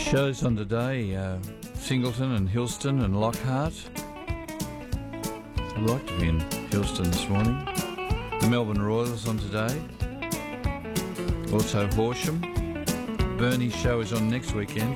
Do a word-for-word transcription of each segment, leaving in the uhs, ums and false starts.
Shows on today, uh, Singleton and Hillston and Lockhart. I'd like to be in Hillston this morning. The Melbourne Royals on today. Also Horsham. Bernie's show is on next weekend.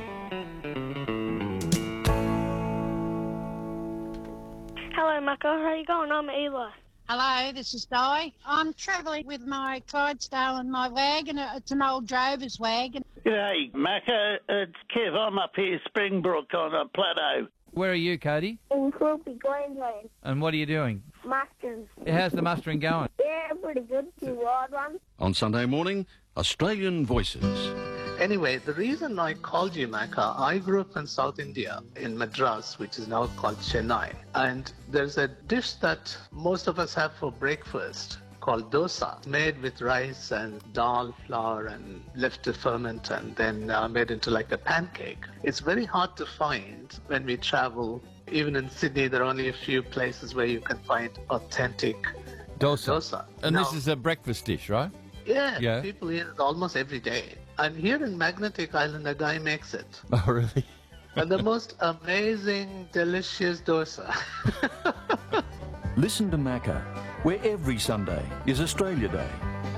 Hello, Mako. How are you going? I'm Eli. Hello, this is Di. I'm travelling with my Clydesdale and my wagon. It's an old drover's wagon. G'day, Macca. It's Kev. I'm up here, Springbrook on a plateau. Where are you, Cody? In Quilpie, Queensland. And what are you doing? Musters. How's the mustering going? Yeah, pretty good. Few wild ones. On Sunday morning, Australian Voices. Anyway, the reason I called you, Macca, I grew up in South India, in Madras, which is now called Chennai. And there's a dish that most of us have for breakfast called dosa, made with rice and dal flour and left to ferment and then uh, made into like a pancake. It's very hard to find when we travel. Even in Sydney, there are only a few places where you can find authentic Dosa. dosa. And Now, this is a breakfast dish, right? yeah, Yeah. people eat it almost every day. And here in Magnetic Island, a guy makes it. Oh, really? And the most amazing, delicious dosa. Listen to Macca, where every Sunday is Australia Day.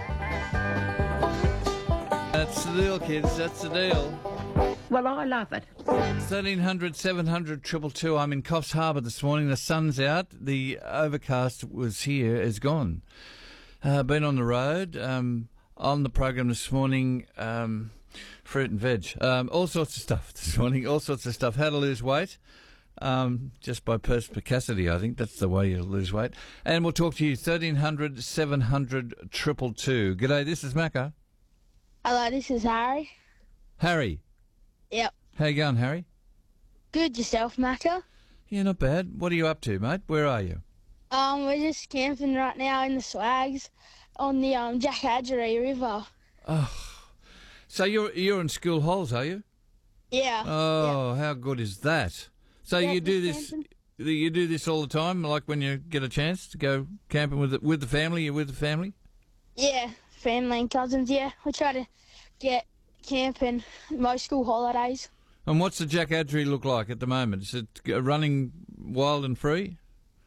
That's the deal, kids. That's the deal. Well, I love it. thirteen hundred, seven hundred, two two two. I'm in Coffs Harbour this morning. The sun's out. The overcast was here, is gone. Uh, been on the road. Um, on the program this morning, um, fruit and veg. Um, all sorts of stuff this morning. All sorts of stuff. How to lose weight. Um, just by perspicacity, I think that's the way you lose weight. And we'll talk to you, thirteen hundred, seven hundred, two two two. G'day, this is Macca. Hello, this is Harry. Harry. Yep. How you going, Harry? Good yourself, Mako? Yeah, not bad. What are you up to, mate? Where are you? Um, we're just camping right now in the swags on the um Jack Adgery River. Oh, so you're you're in school holes, are you? Yeah. Oh, how good is that? So Yeah, you do just this, camping. you do this all the time, like when you get a chance to go camping with the, with the family. You're with the family. Yeah, family and cousins, yeah. We try to get camping most school holidays. And what's the Jack Adgery look like at the moment? Is it uh, running wild and free?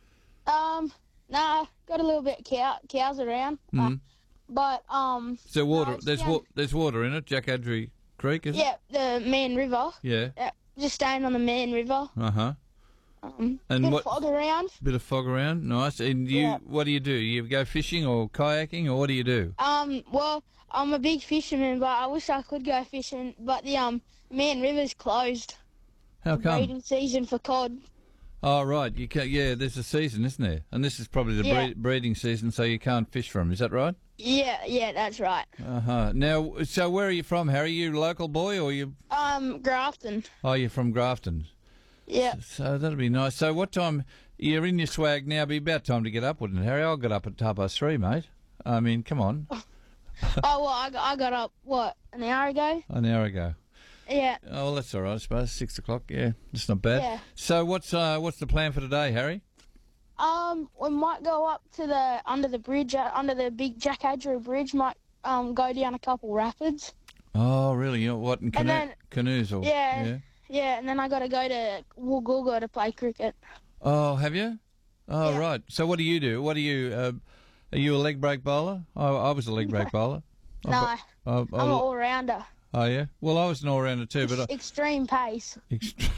Um, nah, got a little bit of cow, cows around. Mhm. Uh, but, um... So water, no, it's there's down- wa- there's water in it. Jack Adgery Creek, is Yeah, the Man River. it? Yeah. Yeah, just staying on the Man River. Uh huh. Um, And bit what- of fog around. Bit of fog around, nice. And you, Yeah. what do you do? You go fishing or kayaking, or what do you do? Um, well, I'm a big fisherman, but I wish I could go fishing. But the um Man River's closed. How come? Breeding season for cod. Oh, right. You can Yeah, there's a season, isn't there? And this is probably the Yeah. breed, breeding season, so you can't fish from. Is that right? Yeah, yeah, that's right. Uh huh. Now, so where are you from, Harry? You a local boy, or you? Um, Grafton. Oh, you're from Grafton. Yeah. So that'll be nice. So what time? You're in your swag now. Be about time to get up, wouldn't it, Harry? I'll get up at half past three, mate. I mean, come on. Oh well, I got, I got up what an hour ago. An hour ago. Yeah. Oh, well, that's all right. I suppose six o'clock. Yeah, that's not bad. Yeah. So what's uh, what's the plan for today, Harry? Um, we might go up to the under the bridge, uh, under the big Jack Adgery Bridge. Might um go down a couple rapids. Oh, really? You know what? In canoe, then- canoes or Yeah. yeah. Yeah, and then I got to go to Woolgoolga to play cricket. Oh, have you? Oh, Yeah. right. So what do you do? What do you? Uh, are you a leg break bowler? Oh, I was a leg break bowler. No, I, I, I'm an all-rounder. oh yeah. Well, I was an all-rounder too, but I, Extreme pace. extreme.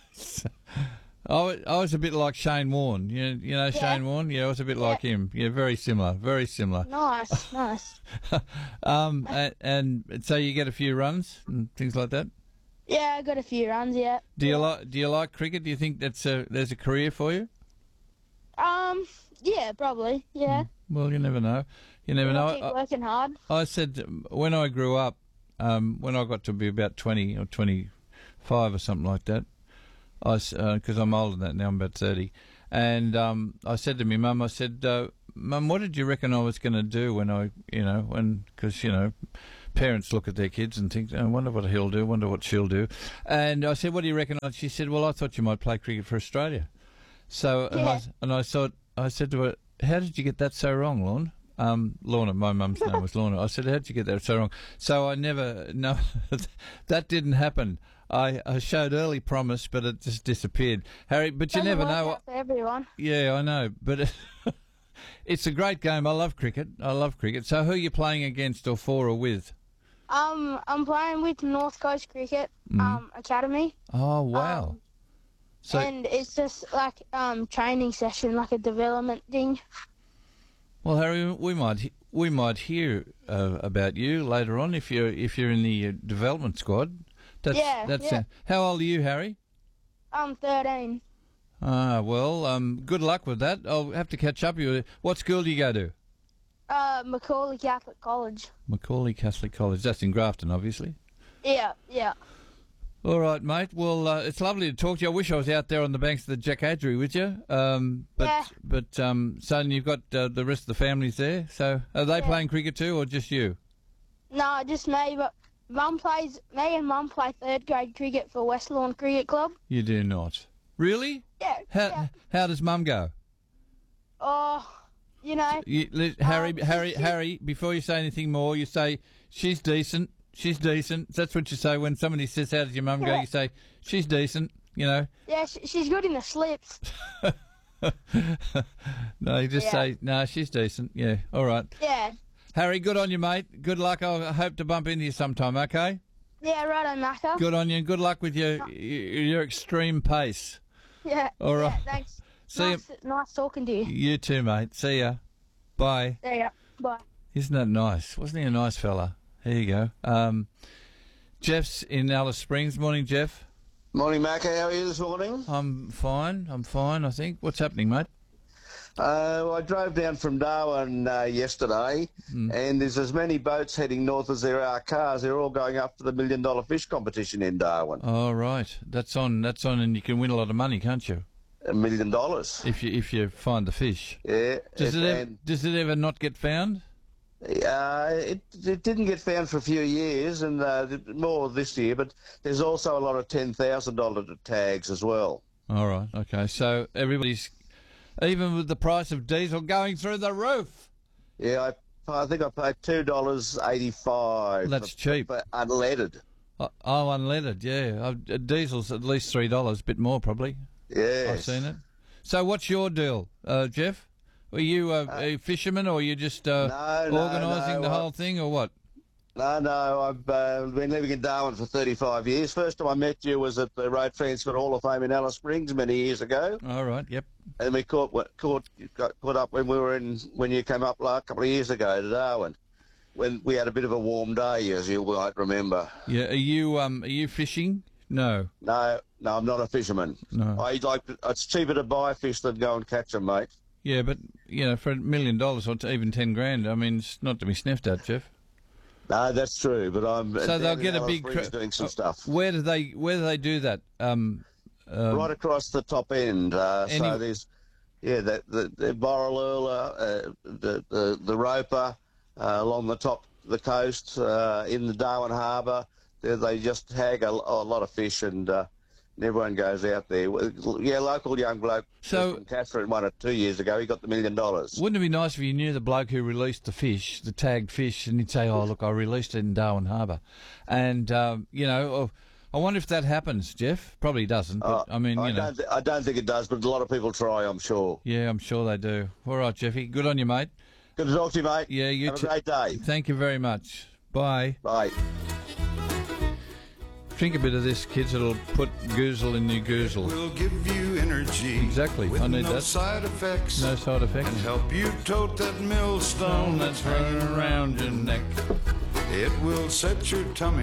I, wa- I was a bit like Shane Warne. You know, you know Yeah. Shane Warne. Yeah, I was a bit like him. Yeah, very similar. Very similar. Nice, nice. Um, and, and so you get a few runs and things like that. Yeah, I got a few runs yet. Do you like? Do you like cricket? Do you think that's a there's a career for you? Um, yeah, probably. Yeah. Well, you never know. You never know. I'll keep I- working hard. I said um, when I grew up, um, when I got to be about twenty or twenty-five or something like that, I because I'm older than that now, I'm about thirty, and um, I said to my mum, I said, uh, Mum, what did you reckon I was going to do when I, you know, when because you know, parents look at their kids and think, I wonder what he'll do, wonder what she'll do, and I said, what do you reckon? She said, well, I thought you might play cricket for Australia. So and, I, Yeah. and I thought, I said to her, how did you get that so wrong, Lorne? Um, Lorna, my mum's name was Lorna. I said, how'd you get that so wrong? So I never, no, that didn't happen. I, I showed early promise, but it just disappeared. Harry, but you Doesn't never work know. out for everyone. Yeah, I know, but it's a great game. I love cricket. I love cricket. So who are you playing against or for or with? Um, I'm playing with North Coast Cricket um Academy. Oh, wow. Um, so and it's just like um training session, like a development thing. Well, Harry, we might he- we might hear uh, about you later on if you're if you're in the uh, development squad. That's, Yeah, That's yeah. Uh, how old are you, Harry? I'm thirteen. Ah, well, um, good luck with that. I'll have to catch up with you. What school do you go to? Uh, Macaulay Catholic College. Macaulay Catholic College. That's in Grafton, obviously. Yeah, yeah. All right, mate. Well, uh, it's lovely to talk to you. I wish I was out there on the banks of the Jack Adgery with you. Um, but Yeah. but um, son, you've got uh, the rest of the families there. So are they Yeah. playing cricket too, or just you? No, just me. But Mum plays. Me and Mum play third grade cricket for West Lawn Cricket Club. You do not. Really? Yeah. How yeah. how does Mum go? Oh, you know. You, li- Harry, Um, Harry, she- Harry. Before you say anything more, you say she's decent. She's decent. That's what you say when somebody says, "How does your mum go?" Yeah. You say she's decent. You know. Yeah, she, she's good in the slips. No, you just Yeah. say no. She's decent. Yeah. All right. Yeah. Harry, good on you, mate. Good luck. I hope to bump into you sometime. Okay. Yeah, righto, Macca. Good on you. Good luck with your your extreme pace. Yeah. All right. Yeah, thanks. See nice, nice talking to you. You too, mate. See ya. Bye. There you go. Bye. Isn't that nice? Wasn't he a nice fella? There you go. Um, Jeff's in Alice Springs. Morning, Jeff. Morning, Mac. How are you this morning? I'm fine. I'm fine, I think. What's happening, mate? Uh, well, I drove down from Darwin uh, yesterday, Mm. and there's as many boats heading north as there are cars. They're all going up for the million dollar fish competition in Darwin. Oh, right. That's on. That's on, and you can win a lot of money, can't you? A million dollars. If you if you find the fish. Yeah. Does it ever, and, does it ever not get found? uh, it, it didn't get found for a few years, and uh, more this year, but there's also a lot of ten thousand dollars tags as well. All right. Okay. So everybody's, even with the price of diesel going through the roof. Yeah, I, I think I paid two dollars eighty-five. That's for, cheap. For unleaded. Oh, oh, unleaded. Yeah. Uh, Diesel's at least three dollars, a bit more probably. Yes. I've seen it. So what's your deal, uh, Jeff? Are you uh, a fisherman, or are you just uh, No, no, organising no, the I- whole thing, or what? No, no, I've uh, been living in Darwin for thirty-five years. First time I met you was at the Road Transport Hall of Fame in Alice Springs many years ago, All right. Yep. and we caught what- caught got caught up when we were in when you came up like, a couple of years ago to Darwin, when we had a bit of a warm day, as you might remember. Yeah. Are you um are you fishing? No. No, no, I'm not a fisherman. No. I like it's cheaper to buy fish than go and catch them, mate. Yeah, but you know, for a million dollars or to even ten grand, I mean, it's not to be sniffed at, Jeff. No, that's true, but I'm So down they'll in get a Alice big. Springs cra- doing some uh, stuff. Where do they Where do they do that? Um. um Right across the top end. Uh, Any- so there's, yeah, the the, the Borroloola, uh, the, the the Roper, uh, along the top of the coast, uh, in the Darwin Harbour. They, they just hag a, a lot of fish, and uh, everyone goes out there. Yeah, local young bloke So- from Catherine won it two years ago. He got the million dollars. Wouldn't it be nice if you knew the bloke who released the fish, the tagged fish, and he'd say, "Oh, look, I released it in Darwin Harbour," and um, you know, oh, I wonder if that happens, Jeff. Probably doesn't, but I mean, you I know, don't, th- I don't think it does, but a lot of people try, I'm sure. yeah, I'm sure they do. All right, Jeffy, good on you, mate. Good to talk to you, mate. Yeah, you Have too. a great day. Thank you very much. Bye. Bye. Drink a bit of this, kids. It'll put goozle in your goozle. Will give you energy. Exactly. With I need no that. side effects. No side effects. And help you tote that millstone Stone that's hanging around your neck. It will set your tummy